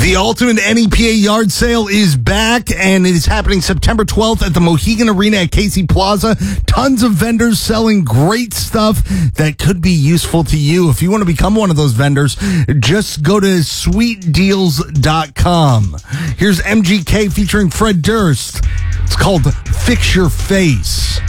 The Ultimate NEPA Yard Sale is back, and it is happening September 12th at the Mohegan Arena at Casey Plaza. Tons of vendors selling great stuff that could be useful to you. If you want to become one of those vendors, just go to sweetdeals.com. Here's MGK featuring Fred Durst. It's called Fix Your Face.